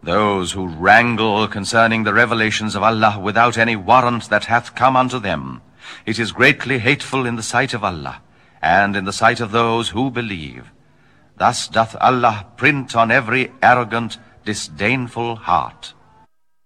Those who wrangle concerning the revelations of Allah without any warrant that hath come unto them, it is greatly hateful in the sight of Allah, and in the sight of those who believe. Thus doth Allah print on every arrogant, disdainful heart.